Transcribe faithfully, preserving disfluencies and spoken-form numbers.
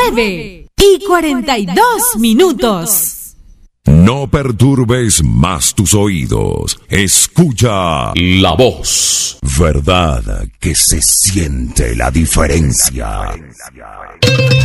nueve y cuarenta y dos minutos. No perturbes más tus oídos. Escucha La Voz. Verdad que se siente la diferencia.